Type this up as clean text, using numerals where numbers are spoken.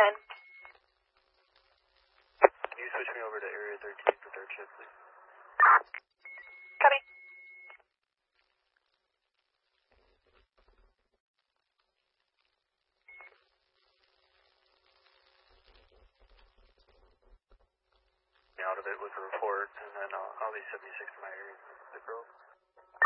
10. Can you switch me over to Area 13 for third shift, please? Copy. Out of it with a report, and then I'll be 76 to my area. The girl.